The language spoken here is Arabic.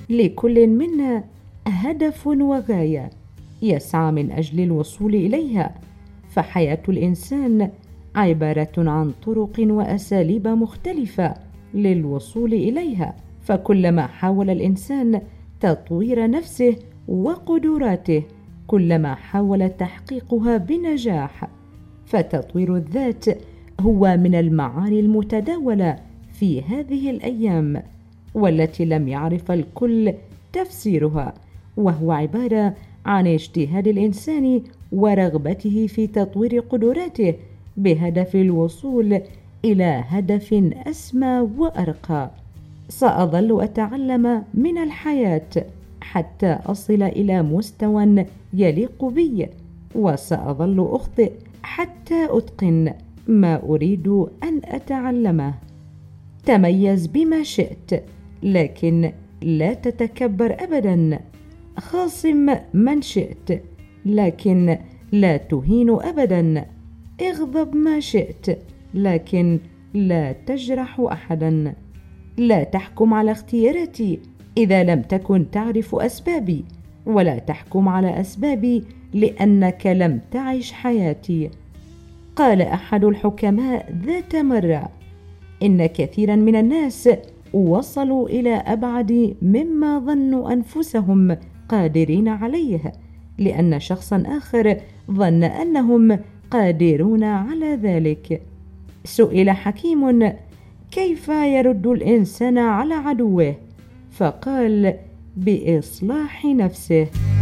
لكل منا هدف وغاية يسعى من أجل الوصول إليها، فحياة الإنسان عبارة عن طرق وأساليب مختلفة للوصول إليها، فكلما حاول الإنسان تطوير نفسه وقدراته كلما حاول تحقيقها بنجاح. فتطوير الذات هو من المعاني المتداولة في هذه الأيام والتي لم يعرف الكل تفسيرها، وهو عبارة عن اجتهاد الإنسان ورغبته في تطوير قدراته بهدف الوصول إلى هدف أسمى وأرقى. سأظل أتعلم من الحياة حتى أصل إلى مستوى يليق بي، وسأظل أخطئ حتى أتقن ما أريد أن أتعلمه. تميز بما شئت، لكن لا تتكبر أبدا. خاصم من شئت، لكن لا تهين أبدا. اغضب ما شئت، لكن لا تجرح أحدا. لا تحكم على اختياراتي إذا لم تكن تعرف أسبابي، ولا تحكم على أسبابي لأنك لم تعش حياتي. قال أحد الحكماء ذات مرة: إن كثيرا من الناس وصلوا إلى أبعد مما ظنوا أنفسهم قادرين عليه، لأن شخصا آخر ظن أنهم قادرون على ذلك. سئل حكيم: كيف يرد الإنسان على عدوه؟ فقال: بإصلاح نفسه.